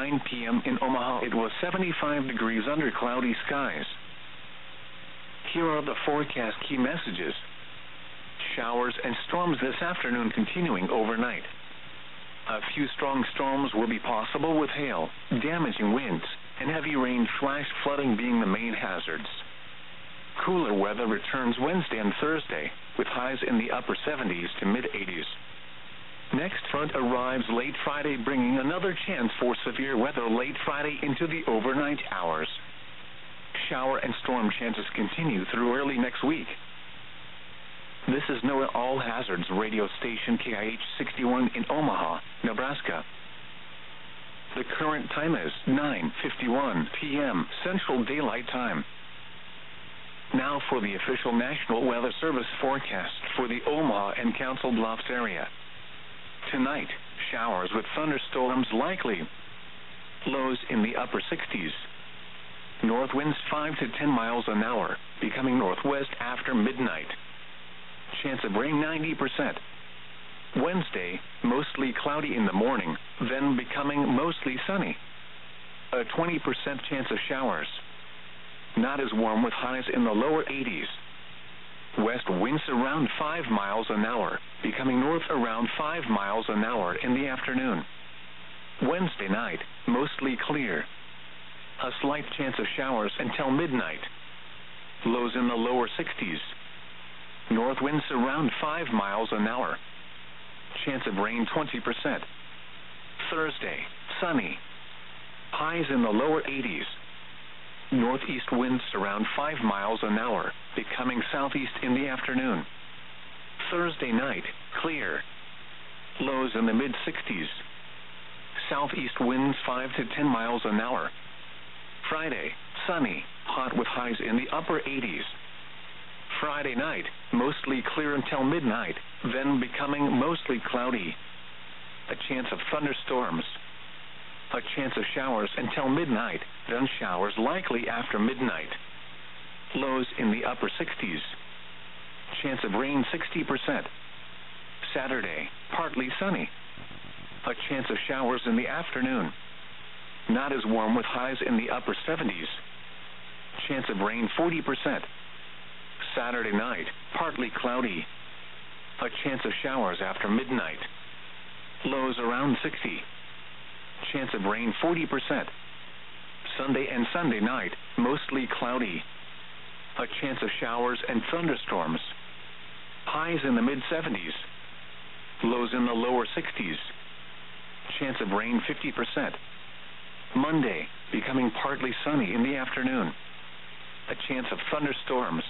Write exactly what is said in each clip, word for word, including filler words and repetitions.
nine p m in Omaha, it was seventy-five degrees under cloudy skies. Here are the forecast key messages. Showers and storms this afternoon continuing overnight. A few strong storms will be possible with hail, damaging winds, and heavy rain flash flooding being the main hazards. Cooler weather returns Wednesday and Thursday, with highs in the upper seventies to mid-eighties. Next front arrives late Friday, bringing another chance for severe weather late Friday into the overnight hours. Shower and storm chances continue through early next week. This is NOAA All Hazards radio station K I H sixty-one in Omaha, Nebraska. The current time is nine fifty-one p m Central Daylight Time. Now for the official National Weather Service forecast for the Omaha and Council Bluffs area. Tonight, showers with thunderstorms likely. Lows in the upper sixties. North winds five to ten miles an hour, becoming northwest after midnight. Chance of rain ninety percent. Wednesday, mostly cloudy in the morning, then becoming mostly sunny. A twenty percent chance of showers. Not as warm with highs in the lower eighties. West winds around five miles an hour, becoming north around five miles an hour in the afternoon. Wednesday night, mostly clear. A slight chance of showers until midnight. Lows in the lower sixties. North winds around five miles an hour. Chance of rain twenty percent. Thursday, sunny. Highs in the lower eighties. Northeast winds around five miles an hour, becoming southeast in the afternoon. Thursday night, clear. Lows in the mid-sixties. Southeast winds five to ten miles an hour. Friday, sunny, hot with highs in the upper eighties. Friday night, mostly clear until midnight, then becoming mostly cloudy. A chance of thunderstorms. A chance of showers until midnight, then showers likely after midnight. Lows in the upper sixties. Chance of rain sixty percent. Saturday, partly sunny. A chance of showers in the afternoon. Not as warm with highs in the upper seventies. Chance of rain forty percent. Saturday night, partly cloudy. A chance of showers after midnight. Lows around sixty. Chance of rain forty percent. Sunday and Sunday night, mostly cloudy. A chance of showers and thunderstorms. Highs in the mid-seventies. Lows in the lower sixties. Chance of rain fifty percent. Monday, becoming partly sunny in the afternoon. A chance of thunderstorms.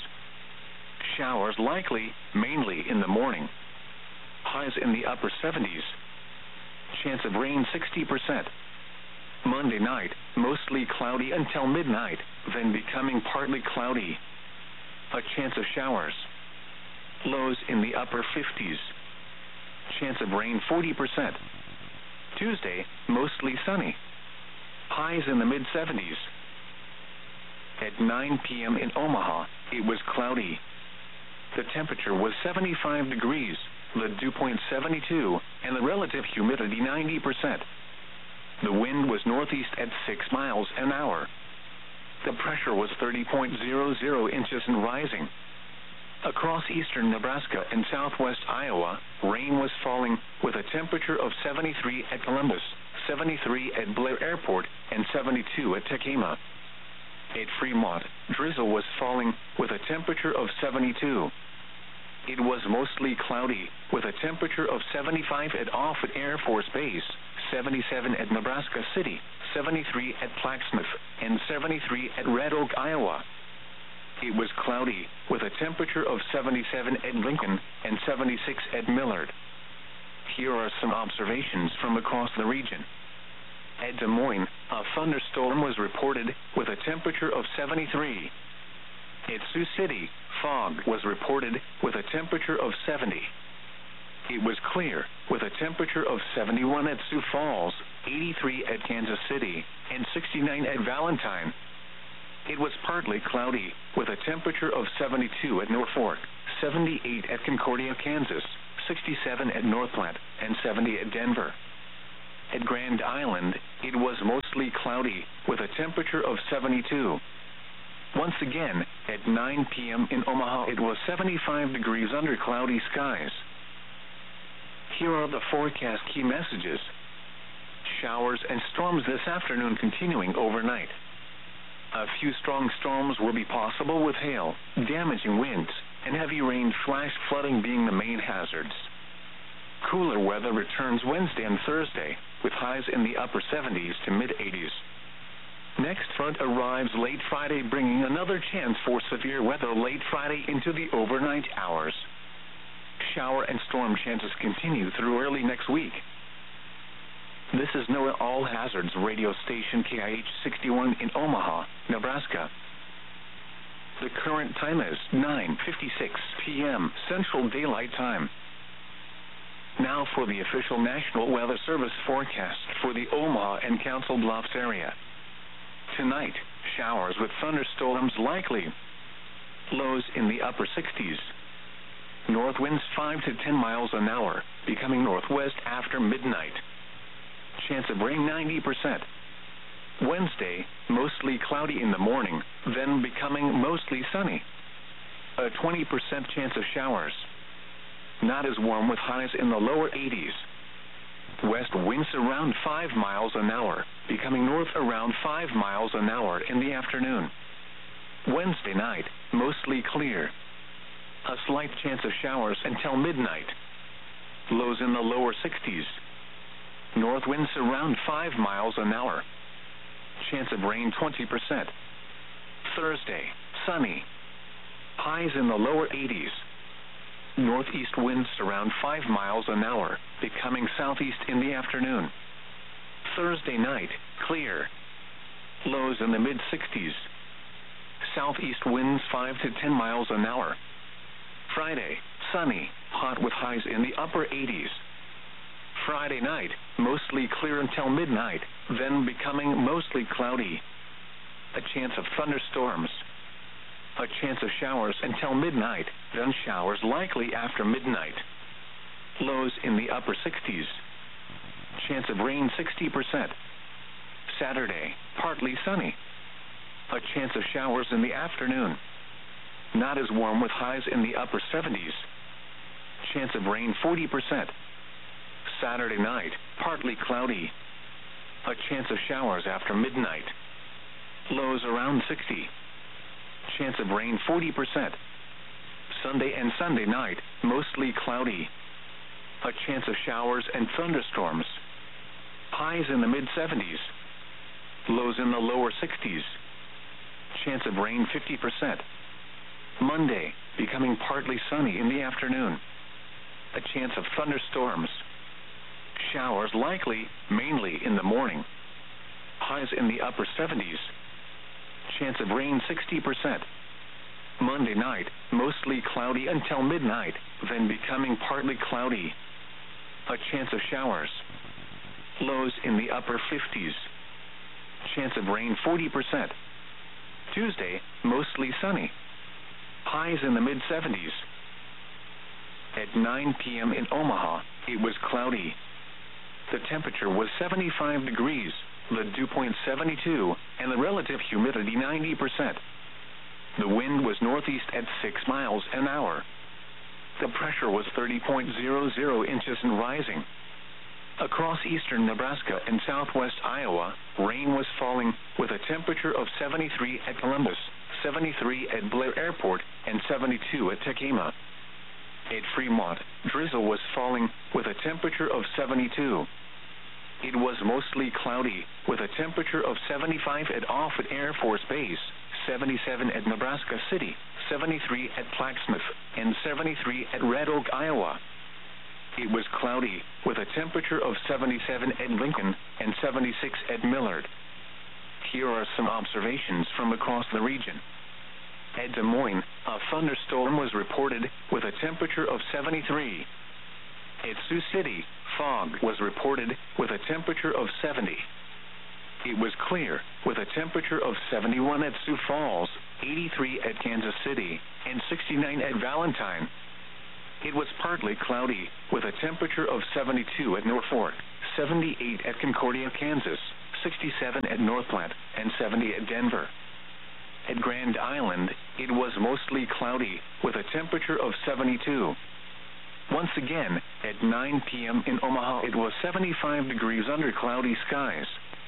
Showers likely, mainly in the morning. Highs in the upper seventies. Chance of rain sixty percent. Monday night, mostly cloudy until midnight, then becoming partly cloudy. A chance of showers. Lows in the upper fifties. Chance of rain forty percent. Tuesday, mostly sunny. Highs in the mid-seventies. At nine p m in Omaha, it was cloudy. The temperature was seventy-five degrees, the dew point seventy-two, and the relative humidity ninety percent. The wind was northeast at six miles an hour. The pressure was thirty point zero zero inches and rising. Across eastern Nebraska and southwest Iowa, rain was falling with a temperature of seventy-three at Columbus, seventy-three at Blair Airport, and seventy-two at Tekema. At Fremont, drizzle was falling with a temperature of seventy-two. It was mostly cloudy with a temperature of seventy-five at Offutt Air Force Base, seventy-seven at Nebraska City, seventy-three at Plaquemine, and seventy-three at Red Oak, Iowa. It was cloudy with a temperature of seventy-seven at Lincoln and seventy-six at Millard. Here are some observations from across the region. At Des Moines, a thunderstorm was reported with a temperature of seventy-three. At Sioux City, fog was reported with a temperature of seventy. It was clear with a temperature of seventy-one at Sioux Falls, eighty-three at Kansas City, and sixty-nine at Valentine. It was partly cloudy with a temperature of seventy-two at Norfolk, seventy-eight at Concordia, Kansas, sixty-seven at North Platte, and seventy at Denver. At Grand Island, it was mostly cloudy, with a temperature of seventy-two. Once again, at nine p m in Omaha, it was seventy-five degrees under cloudy skies. Here are the forecast key messages. Showers and storms this afternoon continuing overnight. A few strong storms will be possible with hail, damaging winds, and heavy rain flash flooding being the main hazards. Cooler weather returns Wednesday and Thursday, with highs in the upper seventies to mid-eighties. Next front arrives late Friday, bringing another chance for severe weather late Friday into the overnight hours. Shower and storm chances continue through early next week. This is NOAA All Hazards radio station K I H sixty-one in Omaha, Nebraska. The current time is nine fifty-six p m Central Daylight Time. Now for the official National Weather Service forecast for the Omaha and Council Bluffs area. Tonight, showers with thunderstorms likely. Lows in the upper sixties. North winds five to ten miles an hour, becoming northwest after midnight. Chance of rain ninety percent. Wednesday, mostly cloudy in the morning, then becoming mostly sunny. A twenty percent chance of showers. Not as warm with highs in the lower eighties. West winds around five miles an hour, becoming north around five miles an hour in the afternoon. Wednesday night, mostly clear. A slight chance of showers until midnight. Lows in the lower sixties. North winds around five miles an hour. Chance of rain twenty percent. Thursday, sunny. Highs in the lower eighties. Northeast winds around five miles an hour, becoming southeast in the afternoon. Thursday night, clear. Lows in the mid-sixties. Southeast winds five to ten miles an hour. Friday, sunny, hot with highs in the upper eighties. Friday night, mostly clear until midnight, then becoming mostly cloudy. A chance of thunderstorms. A chance of showers until midnight, then showers likely after midnight. Lows in the upper sixties. Chance of rain sixty percent. Saturday, partly sunny. A chance of showers in the afternoon. Not as warm with highs in the upper seventies. Chance of rain forty percent. Saturday night, partly cloudy. A chance of showers after midnight. Lows around sixty. Chance of rain forty percent. Sunday and Sunday night, mostly cloudy. A chance of showers and thunderstorms. Highs in the mid-seventies. Lows in the lower sixties. Chance of rain fifty percent. Monday, becoming partly sunny in the afternoon. A chance of thunderstorms. Showers likely, mainly in the morning. Highs in the upper seventies. Chance of rain sixty percent. Monday night, mostly cloudy until midnight, then becoming partly cloudy. A chance of showers. Lows in the upper fifties. Chance of rain forty percent. Tuesday, mostly sunny. Highs in the mid-seventies. At nine p m in Omaha, it was cloudy. The temperature was seventy-five degrees, the dew point seventy-two, and the relative humidity ninety percent. The wind was northeast at six miles an hour. The pressure was thirty point zero zero inches and rising. Across eastern Nebraska and southwest Iowa, rain was falling, with a temperature of seventy-three at Columbus, seventy-three at Blair Airport, and seventy-two at Tekema. At Fremont, drizzle was falling, with a temperature of seventy-two. It was mostly cloudy, with a temperature of seventy-five at Offutt Air Force Base, seventy-seven at Nebraska City, seventy-three at Plaquemine, and seventy-three at Red Oak, Iowa. It was cloudy, with a temperature of seventy-seven at Lincoln and seventy-six at Millard. Here are some observations from across the region. At Des Moines, a thunderstorm was reported, with a temperature of seventy-three. At Sioux City, fog was reported, with a temperature of seventy. It was clear, with a temperature of seventy-one at Sioux Falls, eighty-three at Kansas City, and sixty-nine at Valentine. It was partly cloudy, with a temperature of seventy-two at Norfolk, seventy-eight at Concordia, Kansas, sixty-seven at North Platte and seventy at Denver. At Grand Island, it was mostly cloudy with a temperature of seventy-two. Once again, at nine p m in Omaha, it was seventy-five degrees under cloudy skies.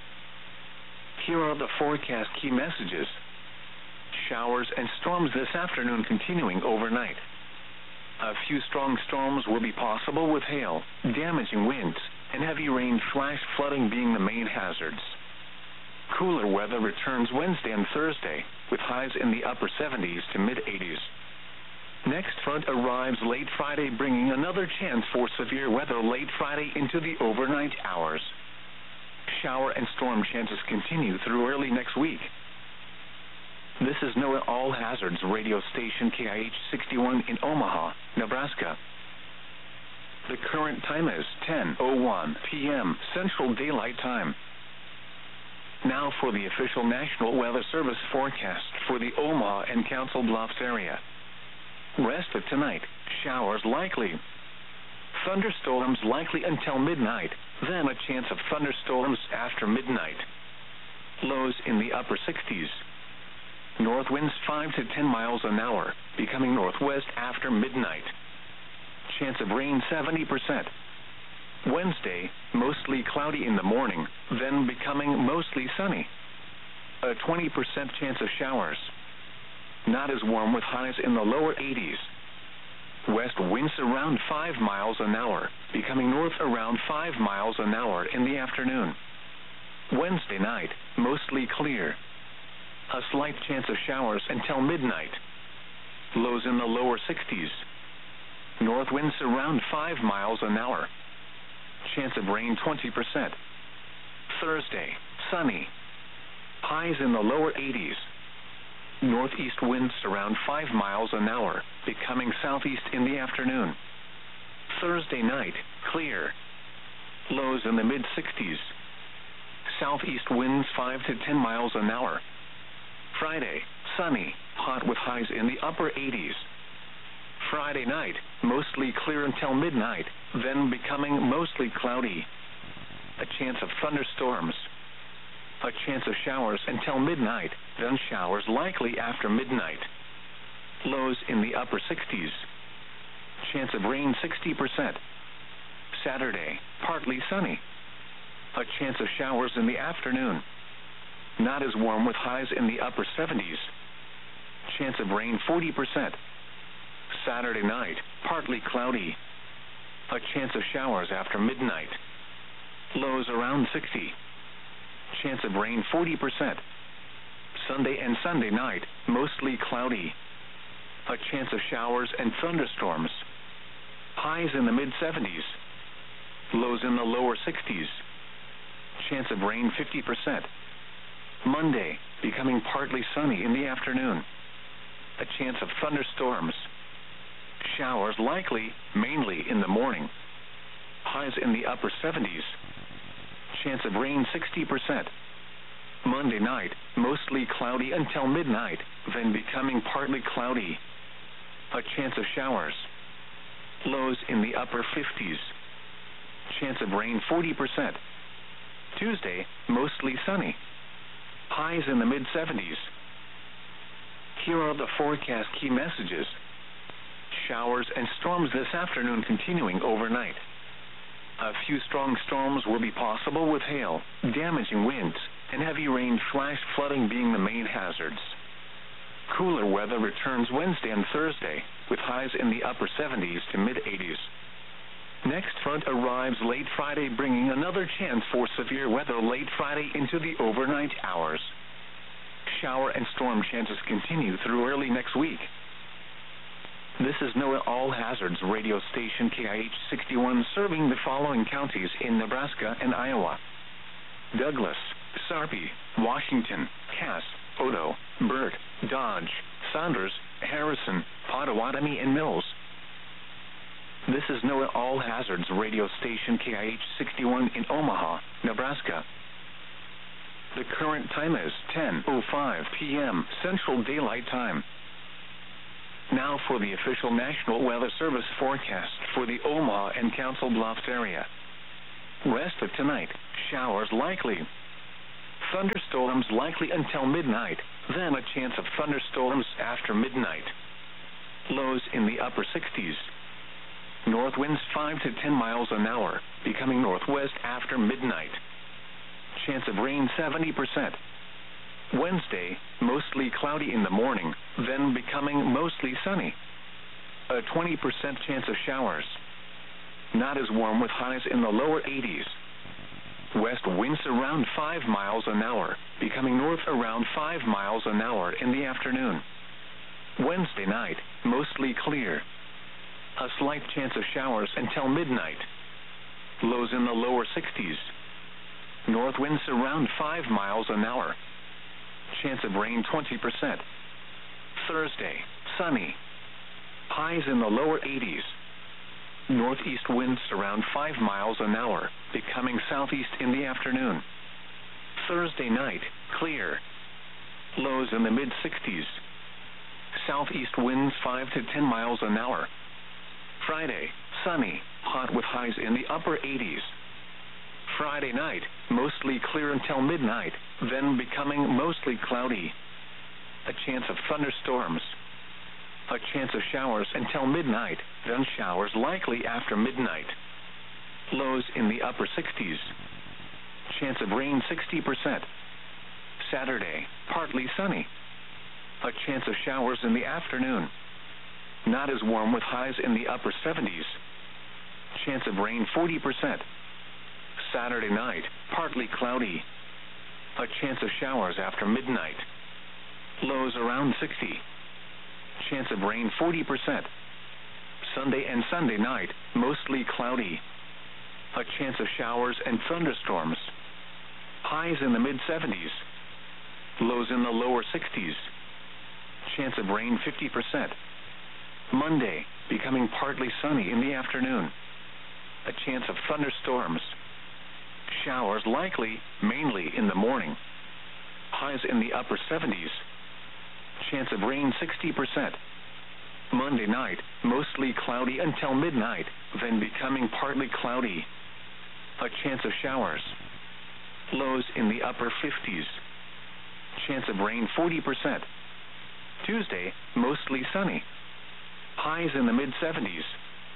Here are the forecast key messages. Showers and storms this afternoon continuing overnight. A few strong storms will be possible with hail, damaging winds, and heavy rain flash flooding being the main hazards. Cooler weather returns Wednesday and Thursday, with highs in the upper seventies to mid-eighties. Next front arrives late Friday, bringing another chance for severe weather late Friday into the overnight hours. Shower and storm chances continue through early next week. This is NOAA All Hazards radio station K I H sixty-one in Omaha, Nebraska. The current time is ten oh one p m Central Daylight Time. Now for the official National Weather Service forecast for the Omaha and Council Bluffs area. Rest of tonight, showers likely. Thunderstorms likely until midnight, then a chance of thunderstorms after midnight. Lows in the upper sixties. North winds five to ten miles an hour, becoming northwest after midnight. Chance of rain seventy percent. Wednesday, mostly cloudy in the morning, then becoming mostly sunny. A twenty percent chance of showers. Not as warm with highs in the lower eighties. West winds around five miles an hour, becoming north around five miles an hour in the afternoon. Wednesday night, mostly clear. A slight chance of showers until midnight. Lows in the lower sixties. North winds around five miles an hour. Chance of rain twenty percent. Thursday, sunny. Highs in the lower eighties. Northeast winds around five miles an hour, becoming southeast in the afternoon. Thursday night, clear. Lows in the mid-sixties. Southeast winds five to ten miles an hour. Friday, sunny, hot with highs in the upper eighties. Friday night, mostly clear until midnight, then becoming mostly cloudy. A chance of thunderstorms. A chance of showers until midnight, then showers likely after midnight. Lows in the upper sixties. Chance of rain sixty percent. Saturday, partly sunny. A chance of showers in the afternoon. Not as warm with highs in the upper seventies. Chance of rain forty percent. Saturday night, partly cloudy. A chance of showers after midnight. Lows around sixty. Chance of rain forty percent. Sunday and Sunday night, mostly cloudy. A chance of showers and thunderstorms. Highs in the mid-seventies. Lows in the lower sixties. Chance of rain fifty percent. Monday, becoming partly sunny in the afternoon. A chance of thunderstorms. Showers likely, mainly in the morning. Highs in the upper seventies. Chance of rain sixty percent. Monday night, mostly cloudy until midnight, then becoming partly cloudy. A chance of showers. Lows in the upper fifties. Chance of rain forty percent. Tuesday, mostly sunny. Highs in the mid-seventies. Here are the forecast key messages. Showers and storms this afternoon continuing overnight. A few strong storms will be possible with hail, damaging winds, and heavy rain flash flooding being the main hazards. Cooler weather returns Wednesday and Thursday, with highs in the upper seventies to mid-eighties. Next front arrives late Friday, bringing another chance for severe weather late Friday into the overnight hours. Shower and storm chances continue through early next week. This is NOAA All Hazards radio station K I H sixty-one, serving the following counties in Nebraska and Iowa: Douglas, Sarpy, Washington, Cass, Odo, Burt, Dodge, Saunders, Harrison, Pottawatomie, and Mills. This is NOAA All Hazards radio station K I H sixty-one in Omaha, Nebraska. The current time is ten oh five p m Central Daylight Time. Now for the official National Weather Service forecast for the Omaha and Council Bluffs area. Rest of tonight, showers likely. Thunderstorms likely until midnight, then a chance of thunderstorms after midnight. Lows in the upper sixties. North winds five to ten miles an hour, becoming northwest after midnight. Chance of rain seventy percent. Wednesday, mostly cloudy in the morning, then becoming mostly sunny. A twenty percent chance of showers. Not as warm with highs in the lower eighties. West winds around five miles an hour, becoming north around five miles an hour in the afternoon. Wednesday night, mostly clear. A slight chance of showers until midnight. Lows in the lower sixties. North winds around five miles an hour. Chance of rain twenty percent. Thursday, sunny. Highs in the lower eighties. Northeast winds around five miles an hour, becoming southeast in the afternoon. Thursday night, clear. Lows in the mid sixties. Southeast winds five to ten miles an hour. Friday, sunny, hot with highs in the upper eighties. Friday night, mostly clear until midnight, then becoming mostly cloudy. A chance of thunderstorms. A chance of showers until midnight, then showers likely after midnight. Lows in the upper sixties. Chance of rain sixty percent. Saturday, partly sunny. A chance of showers in the afternoon. Not as warm with highs in the upper seventies. Chance of rain forty percent. Saturday night, partly cloudy. A chance of showers after midnight. Lows around sixty. Chance of rain forty percent. Sunday and Sunday night, mostly cloudy. A chance of showers and thunderstorms. Highs in the mid seventies. Lows in the lower sixties. Chance of rain fifty percent. Monday, becoming partly sunny in the afternoon. A chance of thunderstorms. Showers likely, mainly in the morning. Highs in the upper seventies. Chance of rain sixty percent. Monday night, mostly cloudy until midnight, then becoming partly cloudy. A chance of showers. Lows in the upper fifties. Chance of rain forty percent. Tuesday, mostly sunny. Highs in the mid seventies.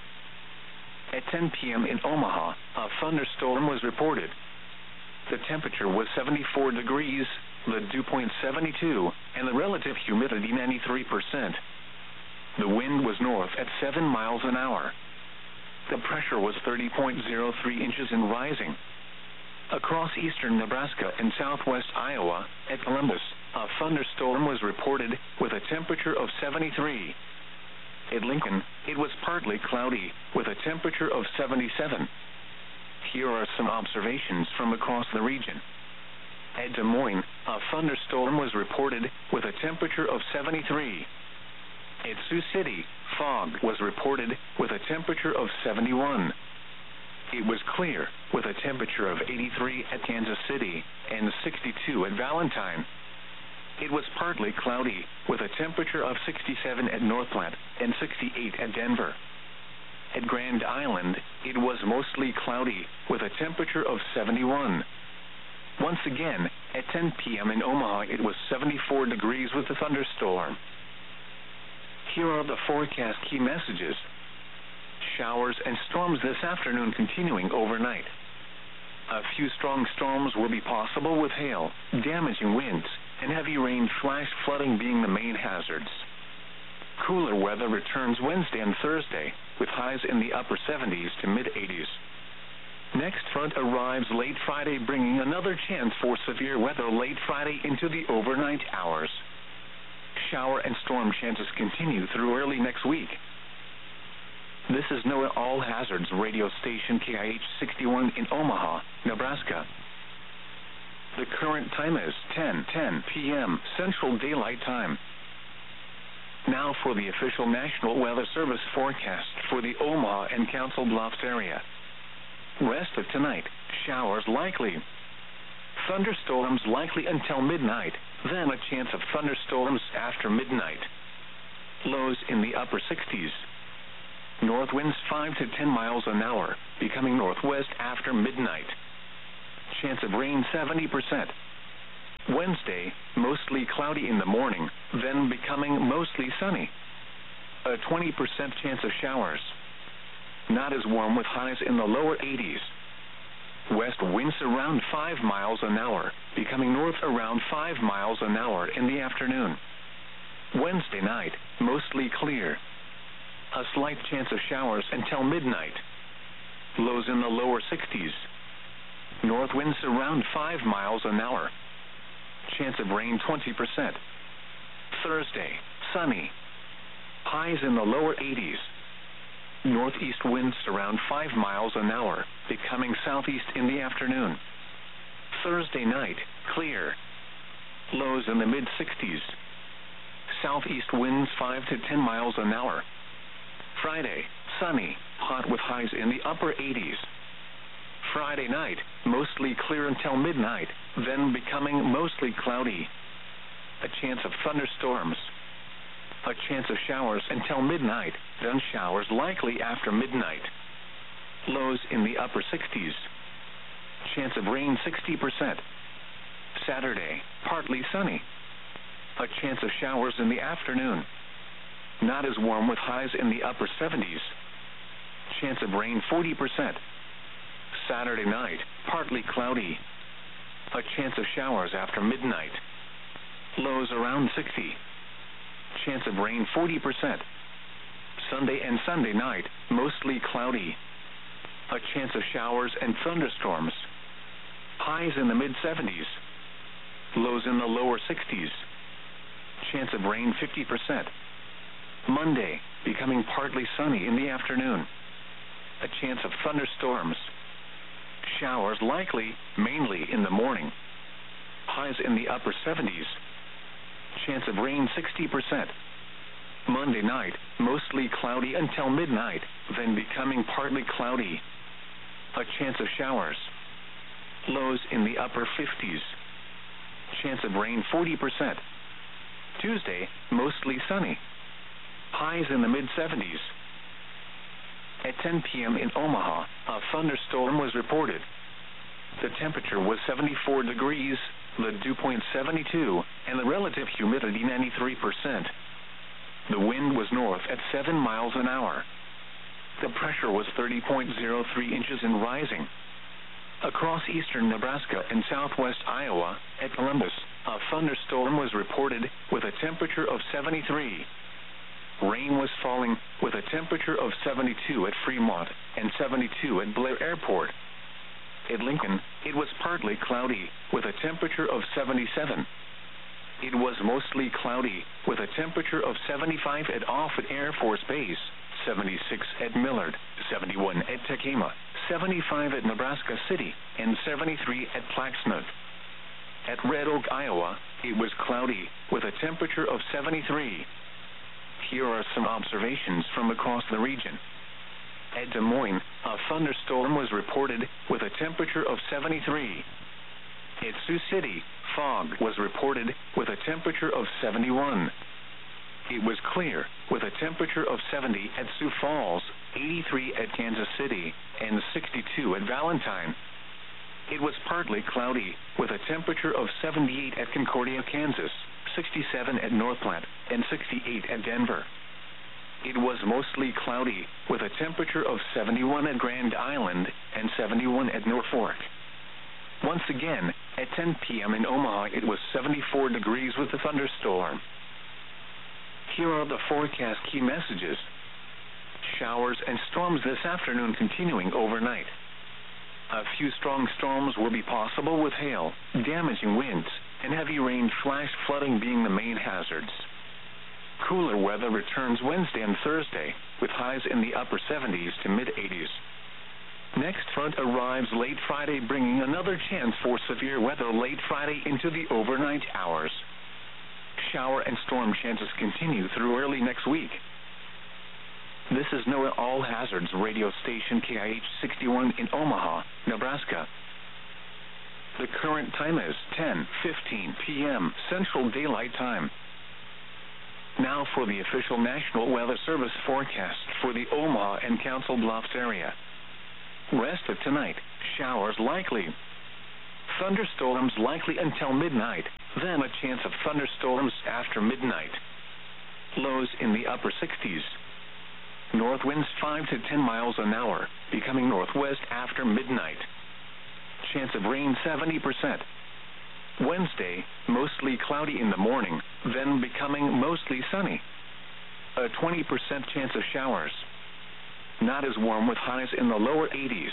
At ten p.m. in Omaha, a thunderstorm was reported. The temperature was seventy-four degrees, the dew point seventy-two, and the relative humidity ninety-three percent. The wind was north at seven miles an hour. The pressure was thirty point zero three inches and rising. Across eastern Nebraska and southwest Iowa, at Columbus, a thunderstorm was reported with a temperature of seventy-three. At Lincoln, it was partly cloudy, with a temperature of seventy-seven. Here are some observations from across the region. At Des Moines, a thunderstorm was reported with a temperature of seventy-three. At Sioux City, fog was reported with a temperature of seventy-one. It was clear, with a temperature of eighty-three at Kansas City and sixty-two at Valentine. It was partly cloudy, with a temperature of sixty-seven at Northland and sixty-eight at Denver. At Grand Island, it was mostly cloudy, with a temperature of seventy-one. Once again, at ten p.m. in Omaha, it was seventy-four degrees with a thunderstorm. Here are the forecast key messages. Showers and storms this afternoon continuing overnight. A few strong storms will be possible with hail, damaging winds, and heavy rain flash flooding being the main hazards. Cooler weather returns Wednesday and Thursday, with highs in the upper seventies to mid-eighties. Next front arrives late Friday, bringing another chance for severe weather late Friday into the overnight hours. Shower and storm chances continue through early next week. This is NOAA All Hazards radio station K I H sixty-one in Omaha, Nebraska. The current time is ten ten p.m. Central Daylight Time. Now for the official National Weather Service forecast for the Omaha and Council Bluffs area. Rest of tonight, showers likely. Thunderstorms likely until midnight, then a chance of thunderstorms after midnight. Lows in the upper sixties. North winds five to ten miles an hour, becoming northwest after midnight. Chance of rain seventy percent. Wednesday, mostly cloudy in the morning, then becoming mostly sunny. A twenty percent chance of showers. Not as warm with highs in the lower eighties. West winds around five miles an hour, becoming north around five miles an hour in the afternoon. Wednesday night, mostly clear. A slight chance of showers until midnight. Lows in the lower sixties. North winds around five miles an hour. Chance of rain twenty percent. Thursday, sunny. Highs in the lower eighties. Northeast winds around five miles an hour, becoming southeast in the afternoon. Thursday night, clear. Lows in the mid sixties. Southeast winds five to ten miles an hour. Friday, sunny, hot with highs in the upper eighties. Friday night, mostly clear until midnight, then becoming mostly cloudy. A chance of thunderstorms. A chance of showers until midnight, then showers likely after midnight. Lows in the upper sixties. Chance of rain sixty percent. Saturday, partly sunny. A chance of showers in the afternoon. Not as warm with highs in the upper seventies. Chance of rain forty percent. Saturday night, partly cloudy. A chance of showers after midnight. Lows around sixty. Chance of rain forty percent. Sunday and Sunday night, mostly cloudy. A chance of showers and thunderstorms. Highs in the mid seventies. Lows in the lower sixties. Chance of rain fifty percent. Monday, becoming partly sunny in the afternoon. A chance of thunderstorms. Showers likely, mainly in the morning. Highs in the upper seventies. Chance of rain sixty percent. Monday night, mostly cloudy until midnight, then becoming partly cloudy. A chance of showers. Lows in the upper fifties. Chance of rain forty percent. Tuesday, mostly sunny. Highs in the mid seventies. At ten p.m. in Omaha, a thunderstorm was reported. The temperature was seventy-four degrees, the dew point seventy-two, and the relative humidity ninety-three percent. The wind was north at seven miles an hour. The pressure was thirty point zero three inches and rising. Across eastern Nebraska and southwest Iowa, at Columbus, a thunderstorm was reported with a temperature of seventy-three. Rain was falling with a temperature of seventy-two at Fremont and seventy-two at Blair Airport. At Lincoln, it was partly cloudy with a temperature of seventy-seven. It was mostly cloudy with a temperature of seventy-five at Offutt Air Force Base, seventy-six at Millard, seventy-one at Tekema, seventy-five at Nebraska City, and seventy-three at Plaxmouth. At Red Oak, Iowa, it was cloudy with a temperature of seventy-three. Here are some observations from across the region. At Des Moines, a thunderstorm was reported with a temperature of seventy-three. At Sioux City, fog was reported with a temperature of seventy-one. It was clear with a temperature of seventy at Sioux Falls, eighty-three at Kansas City, and sixty-two at Valentine. It was partly cloudy with a temperature of seventy-eight at Concordia, Kansas, sixty-seven at Northplant, and sixty-eight at Denver. It was mostly cloudy with a temperature of seventy-one at Grand Island and seventy-one at Norfolk. Once again, at ten p.m. in Omaha, it was seventy-four degrees with a thunderstorm. Here are the forecast key messages. Showers and storms this afternoon continuing overnight. A few strong storms will be possible with hail, damaging winds, and heavy rain flash flooding being the main hazards. Cooler weather returns Wednesday and Thursday, with highs in the upper seventies to mid-eighties. Next front arrives late Friday, bringing another chance for severe weather late Friday into the overnight hours. Shower and storm chances continue through early next week. This is NOAA All Hazards radio station K I H sixty-one in Omaha, Nebraska. The current time is ten fifteen p.m. Central Daylight Time. Now for the official National Weather Service forecast for the Omaha and Council Bluffs area. Rest of tonight, showers likely. Thunderstorms likely until midnight, then a chance of thunderstorms after midnight. Lows in the upper sixties. North winds five to ten miles an hour, becoming northwest after midnight. Chance of rain seventy percent. Wednesday, mostly cloudy in the morning, then becoming mostly sunny. A twenty percent chance of showers. Not as warm with highs in the lower eighties.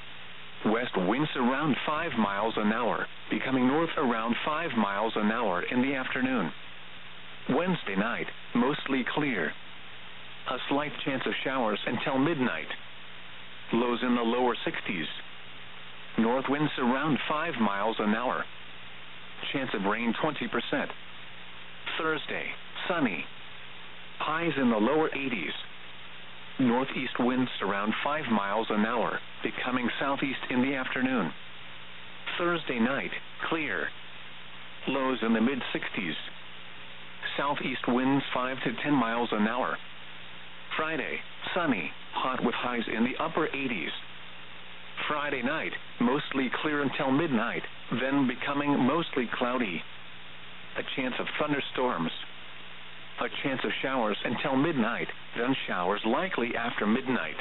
West winds around five miles an hour, becoming north around five miles an hour in the afternoon. Wednesday night, mostly clear. A slight chance of showers until midnight. Lows in the lower sixties. North winds around five miles an hour. Chance of rain twenty percent. Thursday, sunny. Highs in the lower eighties. Northeast winds around five miles an hour, becoming southeast in the afternoon. Thursday night, clear. Lows in the mid-sixties. Southeast winds five to ten miles an hour. Friday, sunny, hot with highs in the upper eighties. Friday night, mostly clear until midnight, then becoming mostly cloudy. A chance of thunderstorms. A chance of showers until midnight, then showers likely after midnight.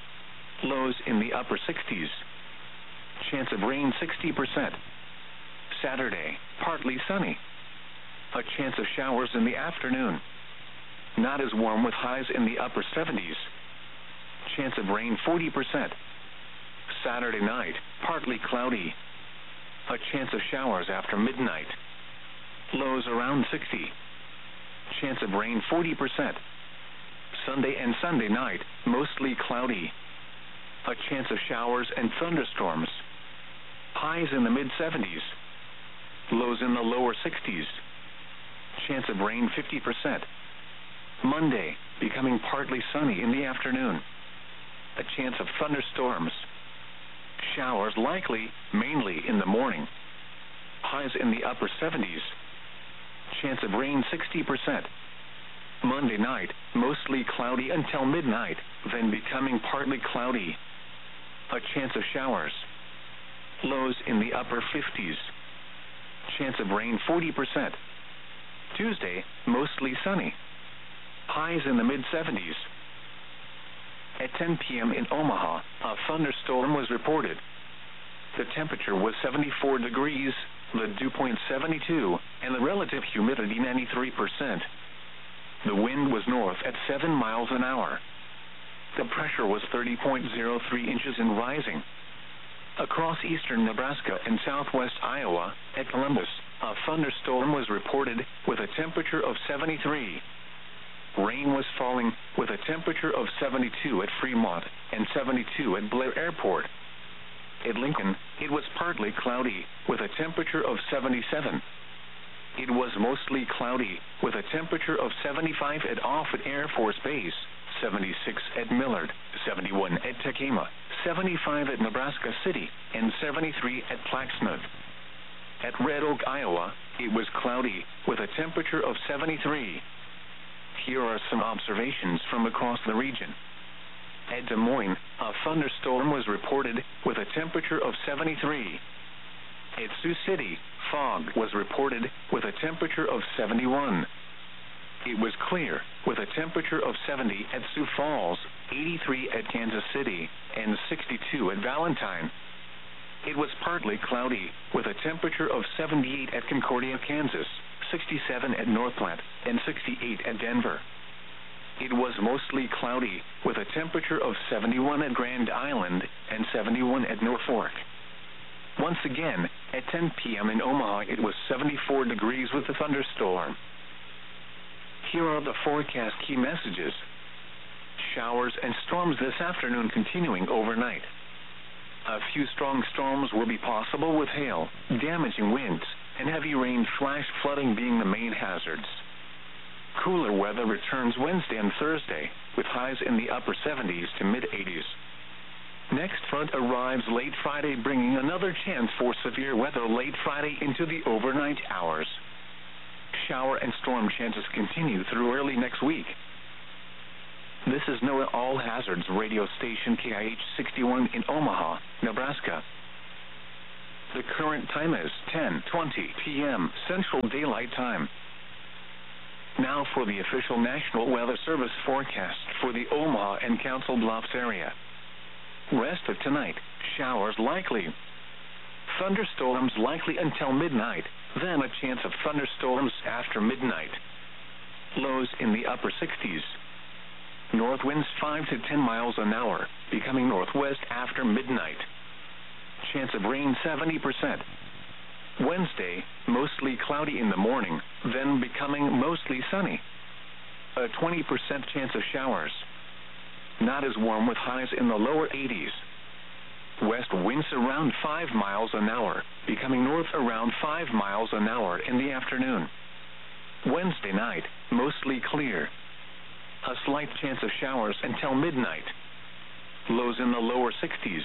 Lows in the upper sixties. Chance of rain sixty percent. Saturday, partly sunny. A chance of showers in the afternoon. Not as warm with highs in the upper seventies. Chance of rain forty percent. Saturday night, partly cloudy. A chance of showers after midnight. Lows around sixty. Chance of rain forty percent. Sunday and Sunday night, mostly cloudy. A chance of showers and thunderstorms. Highs in the mid-seventies. Lows in the lower sixties. Chance of rain fifty percent. Monday, becoming partly sunny in the afternoon. A chance of thunderstorms. Showers likely, mainly in the morning. Highs in the upper seventies. Chance of rain sixty percent. Monday night, mostly cloudy until midnight, then becoming partly cloudy. A chance of showers. Lows in the upper fifties. Chance of rain forty percent. Tuesday, mostly sunny. Highs in the mid-seventies. At ten p.m. in Omaha, a thunderstorm was reported. The temperature was seventy-four degrees, the dew point seventy-two, and the relative humidity ninety-three percent. The wind was north at seven miles an hour. The pressure was thirty point zero three inches and rising. Across eastern Nebraska and southwest Iowa, at Columbus, a thunderstorm was reported with a temperature of seventy-three. Rain was falling with a temperature of seventy-two at Fremont and seventy-two at Blair Airport. At Lincoln, it was partly cloudy with a temperature of seventy-seven. It was mostly cloudy with a temperature of seventy-five at Offutt Air Force Base, seventy-six at Millard, seventy-one at Tekema, seventy-five at Nebraska City, and seventy-three at Plaxmouth. At Red Oak, Iowa, it was cloudy with a temperature of seventy-three. Here are some observations from across the region. At Des Moines, a thunderstorm was reported with a temperature of seventy-three. At Sioux City, fog was reported with a temperature of seventy-one. It was clear with a temperature of seventy at Sioux Falls, eighty-three at Kansas City, and sixty-two at Valentine. It was partly cloudy with a temperature of seventy-eight at Concordia, Kansas, sixty-seven at Northplant, and sixty-eight at Denver. It was mostly cloudy with a temperature of seventy-one at Grand Island and seventy-one at Norfolk. Once again, at ten p.m. in Omaha, it was seventy-four degrees with a thunderstorm. Here are the forecast key messages. Showers and storms this afternoon continuing overnight. A few strong storms will be possible with hail, damaging winds, and heavy rain flash flooding being the main hazards. Cooler weather returns Wednesday and Thursday, with highs in the upper seventies to mid-eighties. Next front arrives late Friday, bringing another chance for severe weather late Friday into the overnight hours. Shower and storm chances continue through early next week. This is NOAA All Hazards radio station K I H sixty-one in Omaha, Nebraska. The current time is ten twenty p m Central Daylight Time. Now for the official National Weather Service forecast for the Omaha and Council Bluffs area. Rest of tonight, showers likely. Thunderstorms likely until midnight, then a chance of thunderstorms after midnight. Lows in the upper sixties. North winds five to ten miles an hour, becoming northwest after midnight. Chance of rain seventy percent. Wednesday, mostly cloudy in the morning, then becoming mostly sunny. A twenty percent chance of showers. Not as warm with highs in the lower eighties. West winds around five miles an hour, becoming north around five miles an hour in the afternoon. Wednesday night, mostly clear. A slight chance of showers until midnight. Lows in the lower sixties.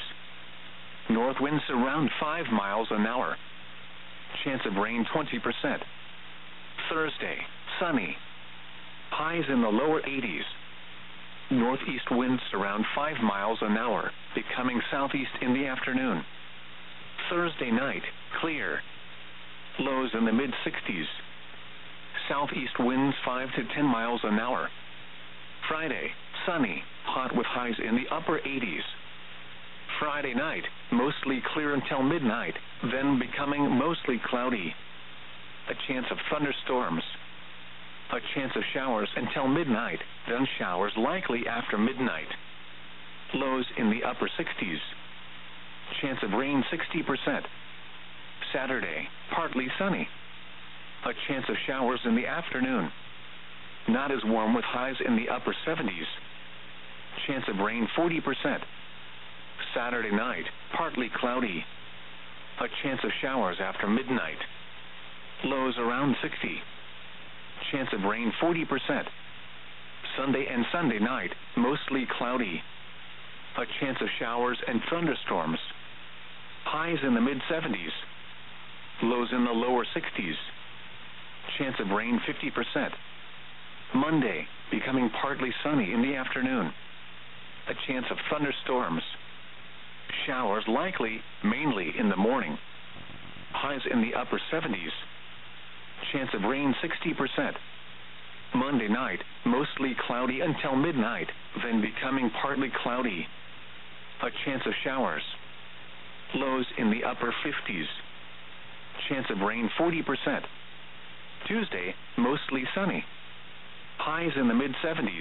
North winds around five miles an hour. Chance of rain twenty percent. Thursday, sunny. Highs in the lower eighties. Northeast winds around five miles an hour, becoming southeast in the afternoon. Thursday night, clear. Lows in the mid sixties. Southeast winds five to ten miles an hour. Friday, sunny, hot with highs in the upper eighties. Friday night, mostly clear until midnight, then becoming mostly cloudy. A chance of thunderstorms. A chance of showers until midnight, then showers likely after midnight. Lows in the upper sixties. Chance of rain sixty percent. Saturday, partly sunny. A chance of showers in the afternoon. Not as warm with highs in the upper seventies. Chance of rain forty percent. Saturday night, partly cloudy. A chance of showers after midnight. Lows around sixty. Chance of rain forty percent. Sunday and Sunday night, mostly cloudy. A chance of showers and thunderstorms. Highs in the mid seventies. Lows in the lower sixties. Chance of rain fifty percent. Monday, becoming partly sunny in the afternoon. A chance of thunderstorms. Showers likely, mainly in the morning. Highs in the upper seventies. Chance of rain sixty percent. Monday night, mostly cloudy until midnight, then becoming partly cloudy. A chance of showers. Lows in the upper fifties. Chance of rain forty percent. Tuesday, mostly sunny. Highs in the mid seventies.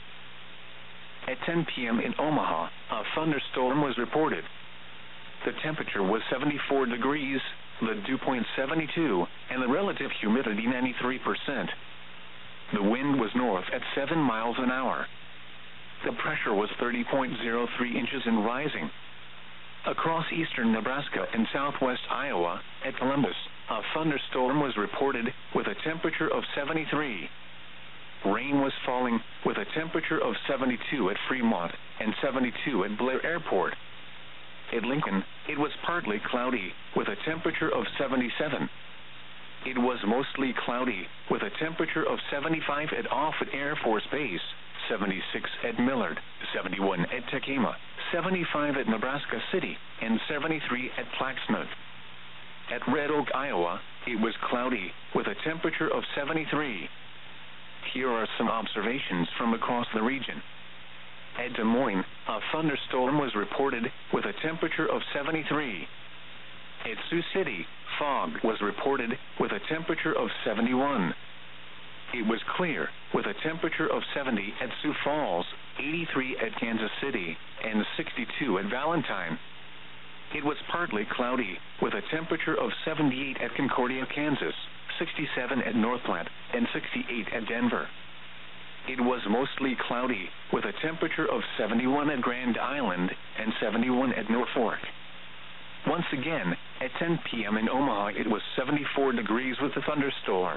At ten p m in Omaha, a thunderstorm was reported. The temperature was seventy-four degrees, the dew point seventy-two, and the relative humidity ninety-three percent. The wind was north at seven miles an hour. The pressure was thirty point zero three inches and rising. Across eastern Nebraska and southwest Iowa, at Columbus, a thunderstorm was reported with a temperature of seventy-three. Rain was falling with a temperature of seventy-two at Fremont and seventy-two at Blair Airport. At Lincoln, it was partly cloudy with a temperature of seventy-seven. It was mostly cloudy with a temperature of seventy-five at Offutt Air Force Base, seventy-six at Millard, seventy-one at Tekema, seventy-five at Nebraska City, and seventy-three at Plaxmouth. At Red Oak, Iowa, it was cloudy with a temperature of seventy-three. Here are some observations from across the region. At Des Moines, a thunderstorm was reported with a temperature of seventy-three. At Sioux City, fog was reported with a temperature of seventy-one. It was clear with a temperature of seventy at Sioux Falls, eighty-three at Kansas City, and sixty-two at Valentine. It was partly cloudy with a temperature of seventy-eight at Concordia, Kansas, sixty-seven at North Platte, and sixty-eight at Denver. It was mostly cloudy with a temperature of seventy-one at Grand Island and seventy-one at Norfolk. Once again, at ten p m in Omaha, it was seventy-four degrees with a thunderstorm.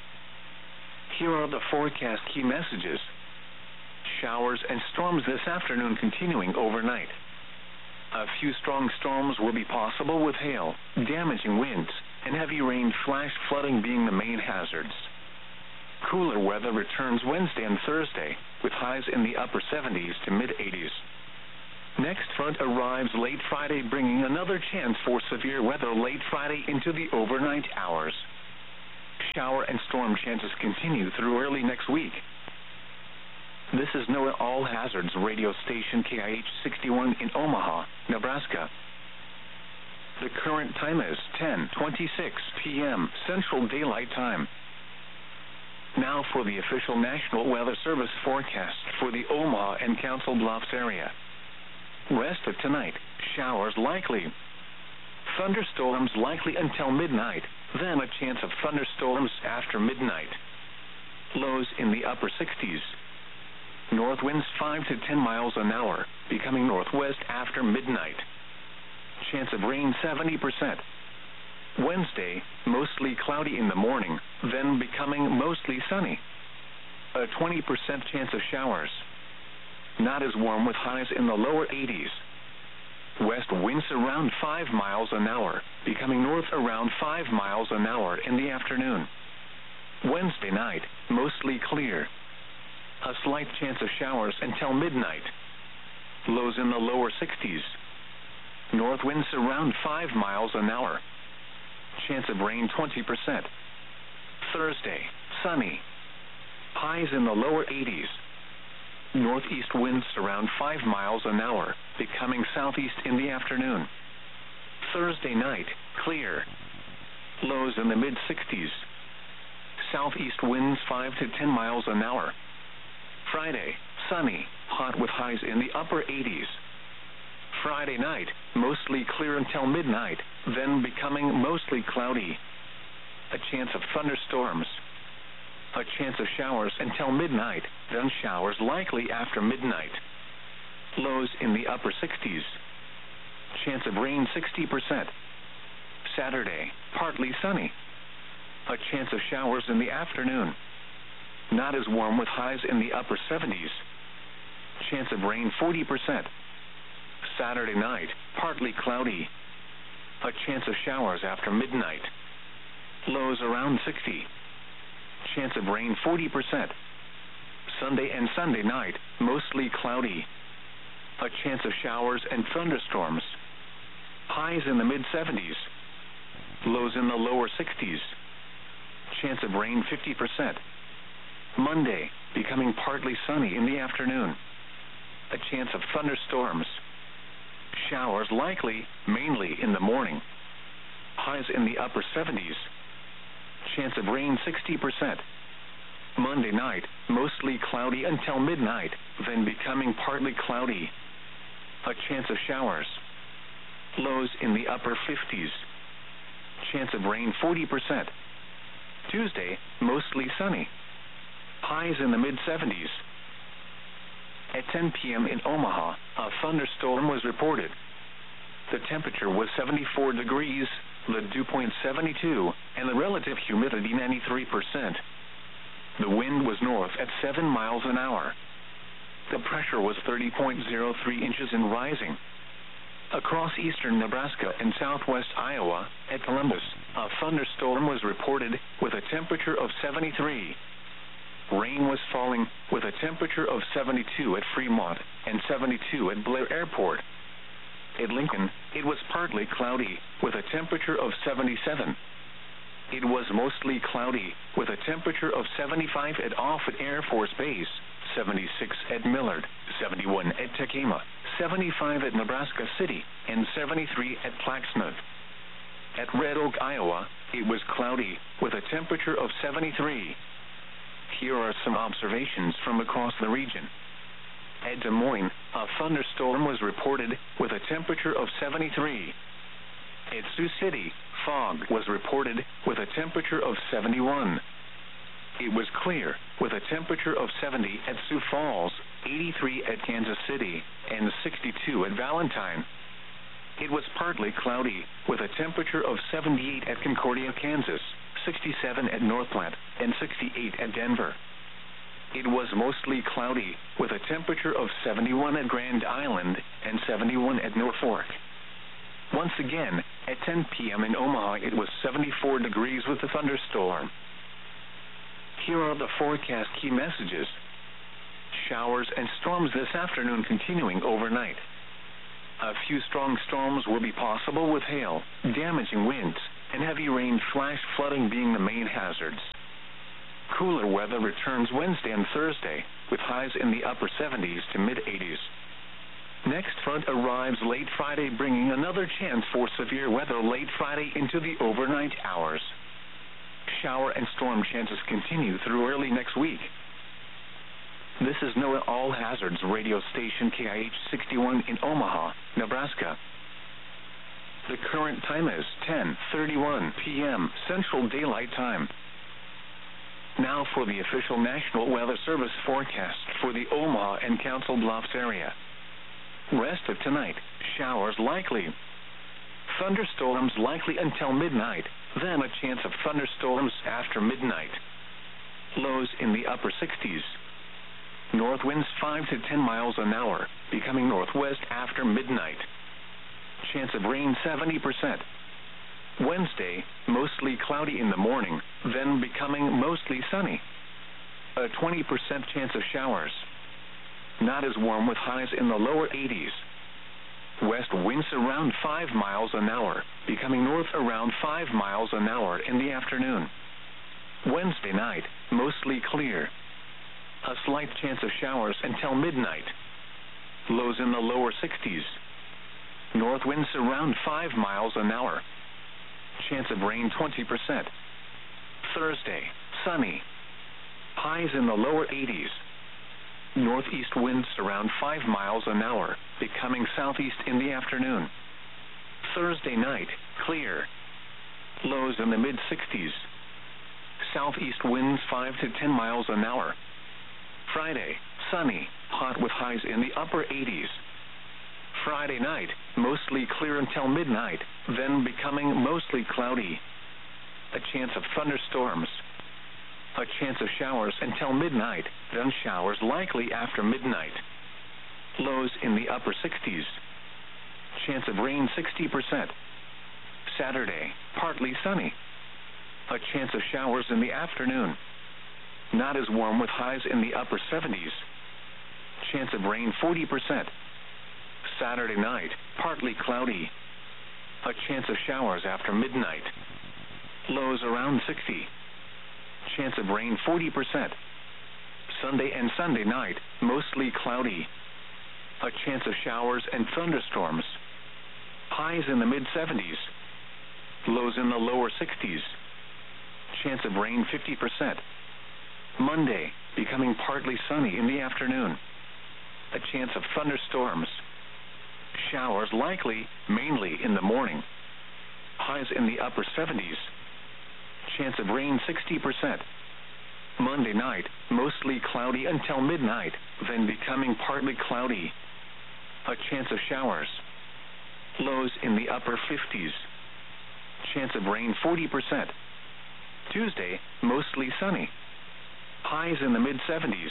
Here are the forecast key messages. Showers and storms this afternoon continuing overnight. A few strong storms will be possible with hail, damaging winds, and heavy rain flash flooding being the main hazards. Cooler weather returns Wednesday and Thursday, with highs in the upper seventies to mid eighties. Next front arrives late Friday, bringing another chance for severe weather late Friday into the overnight hours. Shower and storm chances continue through early next week. This is NOAA All Hazards radio station K I H sixty-one in Omaha, Nebraska. The current time is ten twenty-six p m Central Daylight Time. Now for the official National Weather Service forecast for the Omaha and Council Bluffs area. Rest of tonight, showers likely. Thunderstorms likely until midnight, then a chance of thunderstorms after midnight. Lows in the upper sixties. North winds five to ten miles an hour, becoming northwest after midnight. Chance of rain seventy percent. Wednesday, mostly cloudy in the morning, then becoming mostly sunny. A twenty percent chance of showers. Not as warm with highs in the lower eighties. West winds around five miles an hour, becoming north around five miles an hour in the afternoon. Wednesday night, mostly clear. A slight chance of showers until midnight. Lows in the lower sixties. North winds around five miles an hour. Chance of rain twenty percent. Thursday, sunny. Highs in the lower eighties. Northeast winds around five miles an hour, becoming southeast in the afternoon. Thursday night, clear. Lows in the mid sixties. Southeast winds five to ten miles an hour. Friday, sunny, hot with highs in the upper eighties. Friday night, mostly clear until midnight, then becoming mostly cloudy. A chance of thunderstorms. A chance of showers until midnight, then showers likely after midnight. Lows in the upper sixties. Chance of rain sixty percent. Saturday, partly sunny. A chance of showers in the afternoon. Not as warm with highs in the upper seventies. Chance of rain forty percent. Saturday night, partly cloudy. A chance of showers after midnight. Lows around sixty. Chance of rain forty percent. Sunday and Sunday night, mostly cloudy. A chance of showers and thunderstorms. Highs in the mid seventies. Lows in the lower sixties. Chance of rain fifty percent. Monday, becoming partly sunny in the afternoon. A chance of thunderstorms. Showers likely, mainly in the morning. Highs in the upper seventies. Chance of rain sixty percent. Monday night, mostly cloudy until midnight, then becoming partly cloudy. A chance of showers. Lows in the upper fifties. Chance of rain forty percent. Tuesday, mostly sunny. Highs in the mid seventies. At ten p m in Omaha, a thunderstorm was reported. The temperature was seventy-four degrees, the dew point seventy-two, and the relative humidity ninety-three percent. The wind was north at seven miles an hour. The pressure was thirty point zero three inches and rising. Across eastern Nebraska and southwest Iowa, at Columbus, a thunderstorm was reported with a temperature of seventy-three. Rain was falling with a temperature of seventy-two at Fremont and seventy-two at Blair Airport. At Lincoln, it was partly cloudy with a temperature of seventy-seven. It was mostly cloudy with a temperature of seventy-five at Offutt Air Force Base, seventy-six at Millard, seventy-one at Tekema, seventy-five at Nebraska City, and seventy-three at Plaxmouth. At Red Oak, Iowa, it was cloudy with a temperature of seventy-three. Here are some observations from across the region. At Des Moines, a thunderstorm was reported with a temperature of seventy-three. At Sioux City, fog was reported with a temperature of seventy-one. It was clear with a temperature of seventy at Sioux Falls, eighty-three at Kansas City, and sixty-two at Valentine. It was partly cloudy with a temperature of seventy-eight at Concordia, Kansas, sixty-seven at North Platte, and sixty-eight at Denver. It was mostly cloudy with a temperature of seventy-one at Grand Island and seventy-one at Norfolk. Once again, at ten p m in Omaha, it was seventy-four degrees with a thunderstorm. Here are the forecast key messages. Showers and storms this afternoon continuing overnight. A few strong storms will be possible with hail, damaging winds, and heavy rain flash flooding being the main hazards. Cooler weather returns Wednesday and Thursday, with highs in the upper seventies to mid-eighties. Next front arrives late Friday, bringing another chance for severe weather late Friday into the overnight hours. Shower and storm chances continue through early next week. This is NOAA All Hazards radio station K I H sixty-one in Omaha, Nebraska. The current time is ten thirty-one p m Central Daylight Time. Now for the official National Weather Service forecast for the Omaha and Council Bluffs area. Rest of tonight, showers likely. Thunderstorms likely until midnight, then a chance of thunderstorms after midnight. Lows in the upper sixties. North winds five to ten miles an hour, becoming northwest after midnight. Chance of rain seventy percent. Wednesday, mostly cloudy in the morning, then becoming mostly sunny. A twenty percent chance of showers. Not as warm with highs in the lower eighties. West winds around five miles an hour, becoming north around five miles an hour in the afternoon. Wednesday night, mostly clear. A slight chance of showers until midnight. Lows in the lower sixties. North winds around five miles an hour. Chance of rain twenty percent. Thursday, sunny. Highs in the lower eighties. Northeast winds around five miles an hour, becoming southeast in the afternoon. Thursday night, clear. Lows in the mid sixties. Southeast winds five to ten miles an hour. Friday, sunny, hot with highs in the upper eighties. Friday night, mostly clear until midnight, then becoming mostly cloudy. A chance of thunderstorms. A chance of showers until midnight, then showers likely after midnight. Lows in the upper sixties. Chance of rain sixty percent. Saturday, partly sunny. A chance of showers in the afternoon. Not as warm with highs in the upper seventies. Chance of rain forty percent. Saturday night, partly cloudy. A chance of showers after midnight. Lows around sixty. Chance of rain forty percent. Sunday and Sunday night, mostly cloudy. A chance of showers and thunderstorms. Highs in the mid seventies. Lows in the lower sixties. Chance of rain fifty percent. Monday, becoming partly sunny in the afternoon. A chance of thunderstorms. Showers likely, mainly in the morning. Highs in the upper seventies. Chance of rain sixty percent. Monday night, mostly cloudy until midnight, then becoming partly cloudy. A chance of showers. Lows in the upper fifties. Chance of rain forty percent. Tuesday, mostly sunny. Highs in the mid seventies.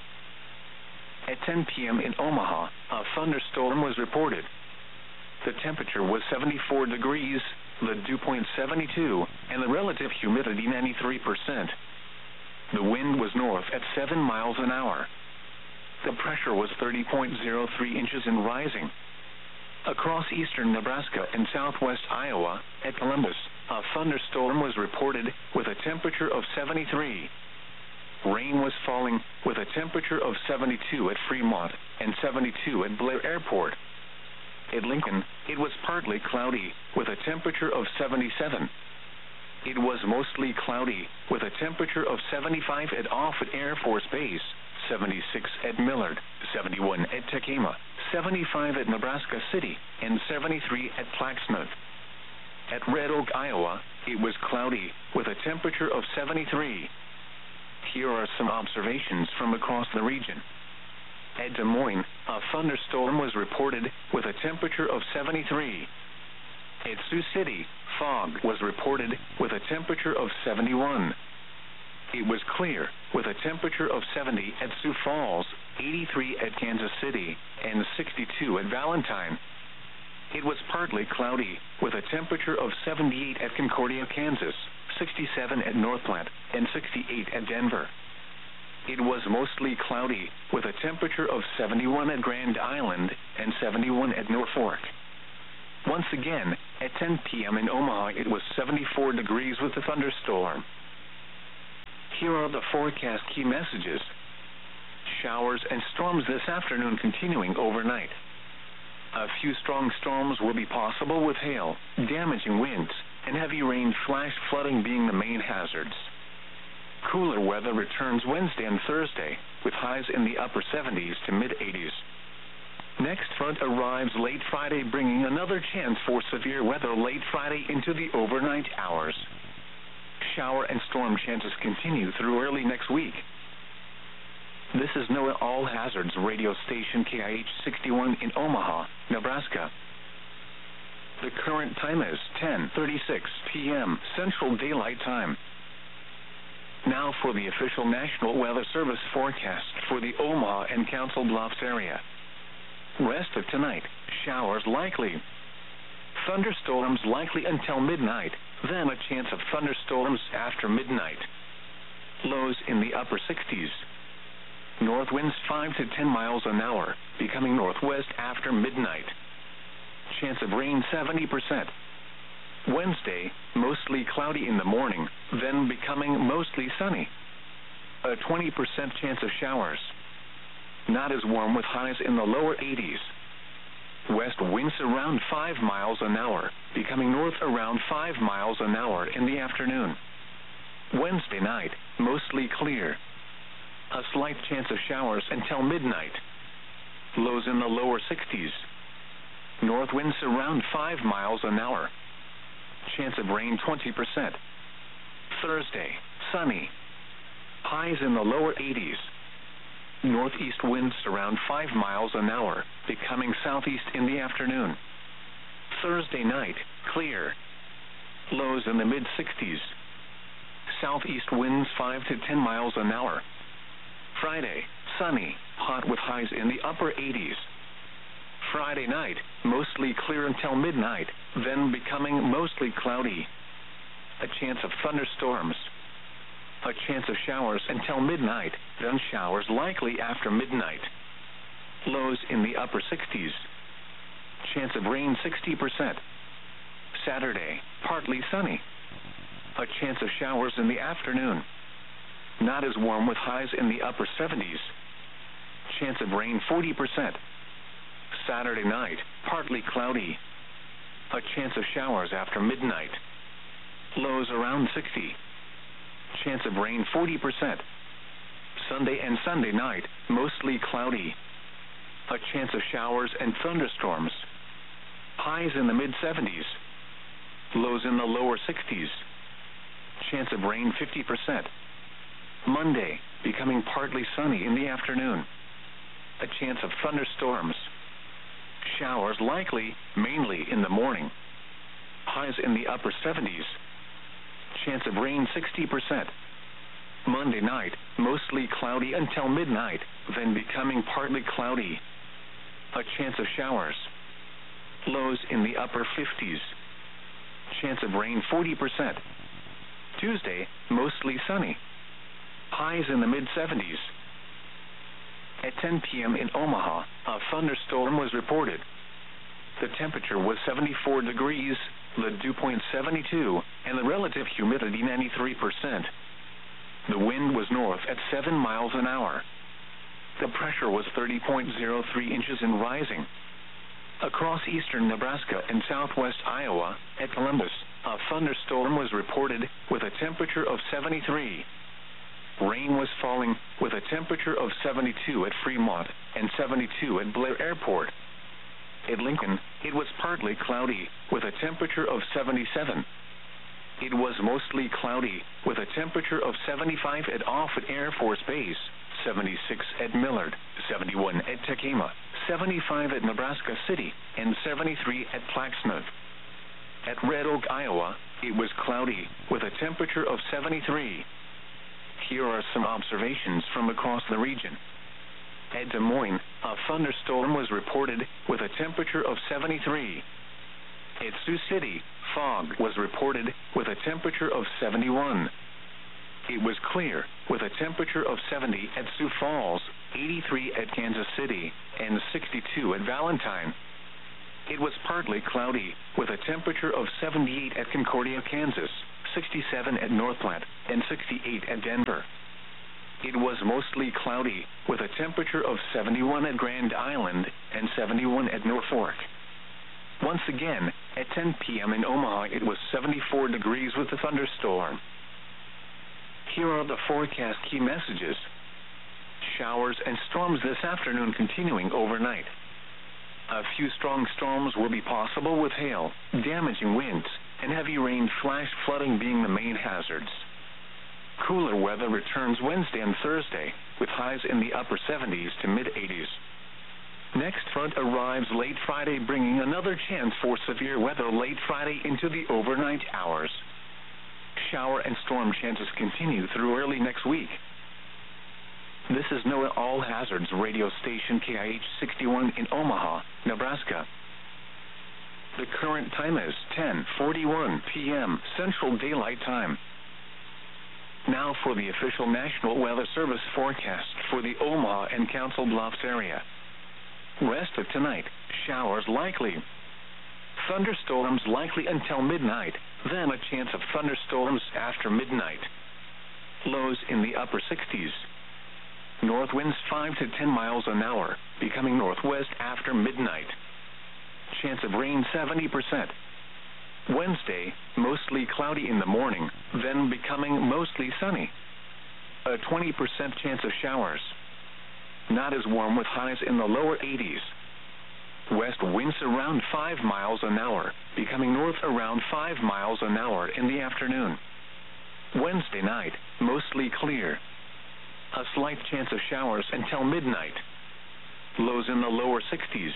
At ten p m in Omaha, a thunderstorm was reported. The temperature was seventy-four degrees, the dew point seventy-two, and the relative humidity ninety-three percent. The wind was north at seven miles an hour. The pressure was thirty point zero three inches and rising. Across eastern Nebraska and southwest Iowa, at Columbus, a thunderstorm was reported with a temperature of seventy-three. Rain was falling with a temperature of seventy-two at Fremont and seventy-two at Blair Airport. At Lincoln, it was partly cloudy with a temperature of seventy-seven. It was mostly cloudy with a temperature of seventy-five at Offutt Air Force Base, seventy-six at Millard, seventy-one at Tekema, seventy-five at Nebraska City, and seventy-three at Plaxmouth. At Red Oak, Iowa, it was cloudy with a temperature of seventy-three. Here are some observations from across the region. At Des Moines, a thunderstorm was reported with a temperature of seventy-three. At Sioux City, fog was reported with a temperature of seventy-one. It was clear with a temperature of seventy at Sioux Falls, eighty-three at Kansas City, and sixty-two at Valentine. It was partly cloudy with a temperature of seventy-eight at Concordia, Kansas, sixty-seven at North Platte, and sixty-eight at Denver. it was mostly cloudy, with a temperature of seventy-one at Grand Island and seventy-one at Norfolk. Once again, at ten p.m. in Omaha, it was seventy-four degrees with a thunderstorm. Here are the forecast key messages. Showers and storms this afternoon continuing overnight. A few strong storms will be possible with hail, damaging winds, and heavy rain flash flooding being the main hazards. Cooler weather returns Wednesday and Thursday, with highs in the upper seventies to mid-eighties. Next front arrives late Friday, bringing another chance for severe weather late Friday into the overnight hours. Shower and storm chances continue through early next week. This is NOAA All Hazards radio station K I H sixty-one in Omaha, Nebraska. The current time is ten thirty-six p.m. Central Daylight Time. Now for the official National Weather Service forecast for the Omaha and Council Bluffs area. Rest of tonight, showers likely. Thunderstorms likely until midnight, then a chance of thunderstorms after midnight. Lows in the upper sixties. North winds five to ten miles an hour, becoming northwest after midnight. Chance of rain seventy percent. Wednesday, mostly cloudy in the morning, then becoming mostly sunny. A twenty percent chance of showers. Not as warm with highs in the lower eighties. West winds around five miles an hour, becoming north around five miles an hour in the afternoon. Wednesday night, mostly clear. A slight chance of showers until midnight. Lows in the lower sixties. North winds around five miles an hour. Chance of rain twenty percent. Thursday, sunny. Highs in the lower eighties. Northeast winds around five miles an hour, becoming southeast in the afternoon. Thursday night, clear. Lows in the mid-sixties. Southeast winds five to ten miles an hour. Friday, sunny, hot with highs in the upper eighties. Friday night, mostly clear until midnight, then becoming mostly cloudy. A chance of thunderstorms. A chance of showers until midnight, then showers likely after midnight. Lows in the upper sixties. Chance of rain sixty percent. Saturday, partly sunny. A chance of showers in the afternoon. Not as warm with highs in the upper seventies. Chance of rain forty percent. Saturday night, partly cloudy. A chance of showers after midnight. Lows around sixty. Chance of rain forty percent. Sunday and Sunday night, mostly cloudy. A chance of showers and thunderstorms. Highs in the mid-seventies. Lows in the lower sixties. Chance of rain fifty percent. Monday, becoming partly sunny in the afternoon. A chance of thunderstorms. Showers likely, mainly in the morning. Highs in the upper seventies. Chance of rain sixty percent. Monday night, mostly cloudy until midnight, then becoming partly cloudy. A chance of showers. Lows in the upper fifties. Chance of rain forty percent. Tuesday, mostly sunny. Highs in the mid-seventies. At ten p.m. in Omaha, a thunderstorm was reported. The temperature was seventy-four degrees, the dew point seventy-two, and the relative humidity ninety-three percent. The wind was north at seven miles an hour. The pressure was thirty point zero three inches and rising. Across eastern Nebraska and southwest Iowa, at Columbus, a thunderstorm was reported with a temperature of seventy-three. Rain was falling with a temperature of seventy-two at Fremont and seventy-two at Blair Airport. At Lincoln, it was partly cloudy with a temperature of seventy-seven. It was mostly cloudy with a temperature of seventy-five at Offutt Air Force Base, seventy-six at Millard, seventy-one at Tekema, seventy-five at Nebraska City, and seventy-three at Plaxmouth. At Red Oak, Iowa, it was cloudy with a temperature of seventy-three. Here are some observations from across the region. At Des Moines, a thunderstorm was reported with a temperature of seventy-three. At Sioux City, fog was reported with a temperature of seventy-one. it was clear, with a temperature of seventy at Sioux Falls, eighty-three at Kansas City, and sixty-two at Valentine. It was partly cloudy, with a temperature of seventy-eight at Concordia, Kansas, sixty-seven at North Platte, and sixty-eight at Denver. It was mostly cloudy, with a temperature of seventy-one at Grand Island and seventy-one at Norfolk. Once again, at ten p.m. in Omaha, it was seventy-four degrees with a thunderstorm. Here are the forecast key messages. Showers and storms this afternoon continuing overnight. A few strong storms will be possible with hail, damaging winds, and heavy rain flash flooding being the main hazards. Cooler weather returns Wednesday and Thursday, with highs in the upper seventies to mid-eighties. Next front arrives late Friday, bringing another chance for severe weather late Friday into the overnight hours. Shower and storm chances continue through early next week. This is NOAA All Hazards radio station K I H sixty-one in Omaha, Nebraska. The current time is ten forty-one p.m. Central Daylight Time. Now for the official National Weather Service forecast for the Omaha and Council Bluffs area. Rest of tonight, showers likely. Thunderstorms likely until midnight, then a chance of thunderstorms after midnight. Lows in the upper sixties. North winds five to ten miles an hour, becoming northwest after midnight. Chance of rain seventy percent. Wednesday, mostly cloudy in the morning, then becoming mostly sunny. A twenty percent chance of showers. Not as warm with highs in the lower eighties. West winds around five miles an hour, becoming north around five miles an hour in the afternoon. Wednesday night, mostly clear. A slight chance of showers until midnight. Lows in the lower sixties.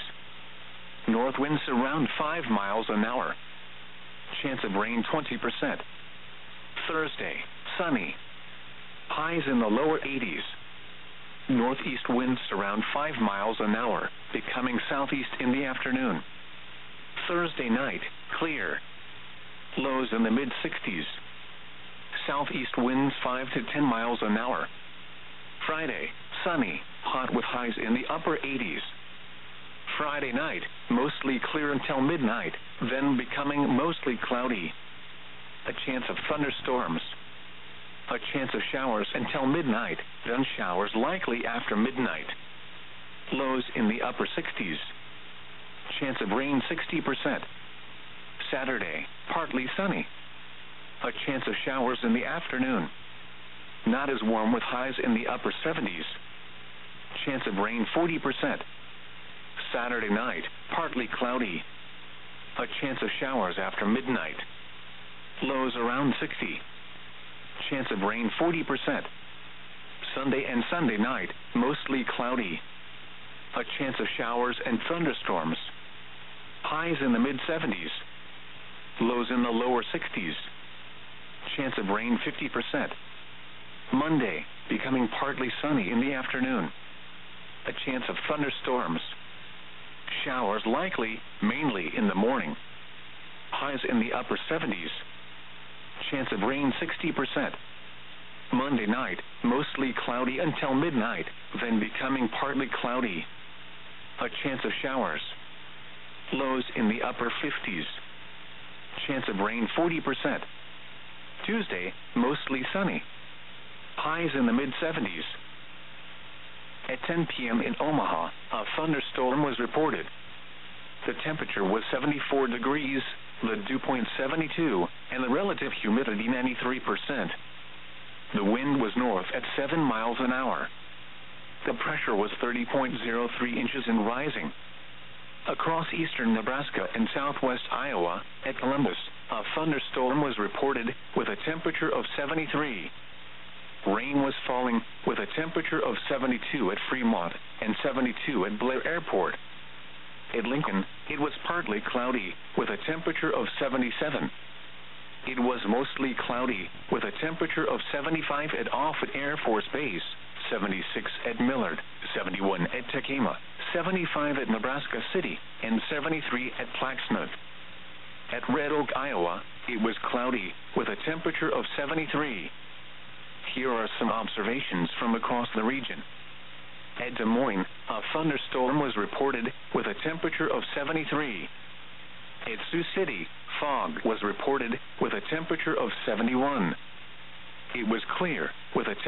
North winds around five miles an hour. Chance of rain twenty percent. Thursday, sunny. Highs in the lower eighties. Northeast winds around five miles an hour, becoming southeast in the afternoon. Thursday night, clear. Lows in the mid-sixties. Southeast winds five to ten miles an hour. Friday, sunny, hot with highs in the upper eighties. Friday night, mostly clear until midnight, then becoming mostly cloudy. A chance of thunderstorms. A chance of showers until midnight, then showers likely after midnight. Lows in the upper sixties. Chance of rain sixty percent. Saturday, partly sunny. A chance of showers in the afternoon. Not as warm with highs in the upper seventies. Chance of rain forty percent. Saturday night, partly cloudy. A chance of showers after midnight. Lows around sixty. Chance of rain forty percent. Sunday and Sunday night, mostly cloudy. A chance of showers and thunderstorms. Highs in the mid-seventies. Lows in the lower sixties. Chance of rain fifty percent. Monday, becoming partly sunny in the afternoon. A chance of thunderstorms. Showers likely, mainly in the morning. Highs in the upper seventies. Chance of rain sixty percent. Monday night, mostly cloudy until midnight, then becoming partly cloudy. A chance of showers. Lows in the upper fifties. Chance of rain forty percent. Tuesday, mostly sunny. Highs in the mid-seventies. At ten p.m. in Omaha, a thunderstorm was reported. The temperature was seventy-four degrees, the dew point seventy-two, and the relative humidity ninety-three percent. The wind was north at seven miles an hour. The pressure was thirty point zero three inches and rising. Across eastern Nebraska and southwest Iowa, at Columbus, a thunderstorm was reported with a temperature of seventy-three. Rain was falling with a temperature of seventy-two at Fremont and seventy-two at Blair Airport. At Lincoln, it was partly cloudy with a temperature of seventy-seven. It was mostly cloudy with a temperature of seventy-five at Offutt Air Force Base, seventy-six at Millard, seventy-one at Tekema, seventy-five at Nebraska City, and seventy-three at Plaquemine. At Red Oak, Iowa, it was cloudy with a temperature of seventy-three. Here are some observations from across the region. At Des Moines, a thunderstorm was reported with a temperature of seventy-three. At Sioux City, fog was reported with a temperature of seventy-one. It was clear with a